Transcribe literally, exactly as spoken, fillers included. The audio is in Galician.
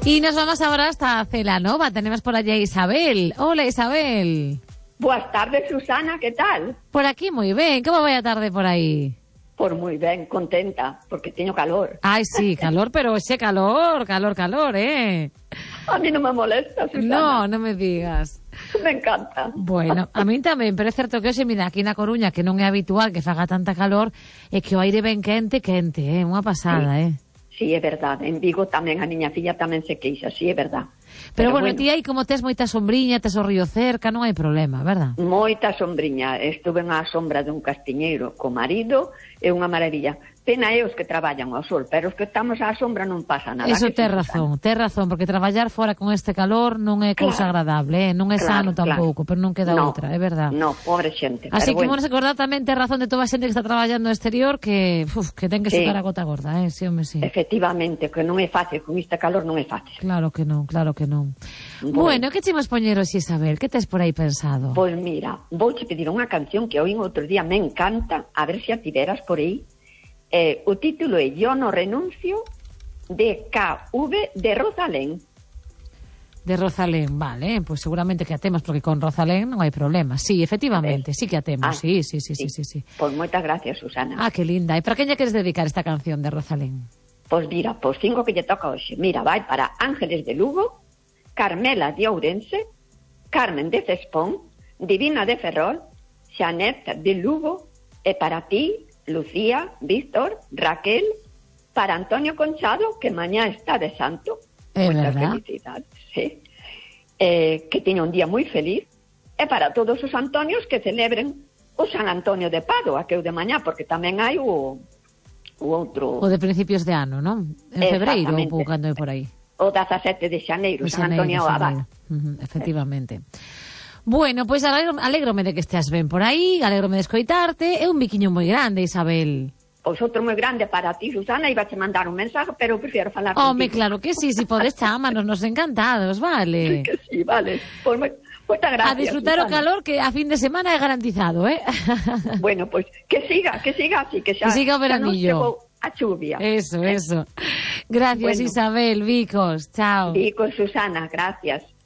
Y nos vamos ahora hasta Celanova. Tenemos por allá a Isabel. Hola, Isabel. Boas tardes, Susana, que tal? Por aquí moi ben. Como vai a tarde por aí? Por moi ben, contenta, porque teño calor. Ai, sí, calor, pero ese calor, calor, calor, eh. A mí non me molesta, Susana. No, non me digas. Me encanta. Bueno, a min tamén, pero é certo que hoxe, mira, aquí na Coruña, que non é habitual que faga tanta calor, é que o aire ben quente, quente, eh, unha pasada, sí. eh. Sí, é verdade. En Vigo tamén a miña filla tamén se queixa, sí, é verdade. Pero, Pero bueno, bueno, ti aí como tes moita sombriña, tes o río cerca, non hai problema, verdad? Moita sombriña. Estuve na sombra dun castiñeiro co marido, é unha maravilla. Pena é os que traballan ao sol, pero os que estamos á sombra non pasa nada. Eso tes razón, tes razón, porque traballar fora con este calor non é cousa claro. agradable, eh? Non é claro, sano tampouco, claro. Pero non queda no, outra, é verdad. No, pobre xente. Así que, bueno, bueno, se acordar tamén tes razón de toda a xente que está traballando no exterior que, uf, que ten que sí. sacar a gota gorda, eh? Sí, home, sí. Efectivamente, que non é fácil, con este calor non é fácil. Claro que non, claro que non. Bueno, bueno que chimos poñeros, Isabel? Que tes por aí pensado? Pois pues mira, vouche pedir unha canción que oín outro día, me encanta, a ver se a tiveras por aí. Eh, o título é Yo no renuncio, de K V de Rosalén. De Rosalén, vale, pues seguramente que a temos, porque con Rosalén non hai problema. Sí, efectivamente, sí que a temos, ah, sí, sí, sí, sí, sí, sí. Pois moitas gracias, Susana. Ah, que linda. E para quen lle queres dedicar esta canción de Rosalén? Pois mira, pois cinco que lle toca hoxe. Mira, vai para Ángeles de Lugo, Carmela de Ourense, Carmen de Cespón, Divina de Ferrol, Xanette de Lugo, e para ti, Lucía, Víctor, Raquel, para Antonio Conchado, que mañá está de santo. É Muchas verdad. felicidades, sí. Eh, que teña un día moi feliz. E para todos os Antonios que celebren o San Antonio de Padua, que é o de mañá, porque tamén hai o, o outro... O de principios de ano, non? En febreiro, ou pouco cando é por aí. O dezasete de xaneiro, o San Antonio Abad. Uh-huh, efectivamente. Bueno, pois pues alégrome de que esteas ben por aí, alégrome de escoitarte. É un biquiño moi grande, Isabel. Pois outro moi grande para ti, Susana, iba a mandar un mensaje, pero prefiro falar contigo. Home, claro que sí, si podes chámanos, nos encantados, vale. Sí que sí, vale. Pois pues, moitas gracias, a disfrutar Susana. O calor, que a fin de semana é garantizado, eh? Bueno, pois pues, que siga, que siga así, que xa, que siga o veranillo. A chuvia. Eso, eso. Gracias, bueno. Isabel, Vicos, chao. Vicos, Susana, gracias.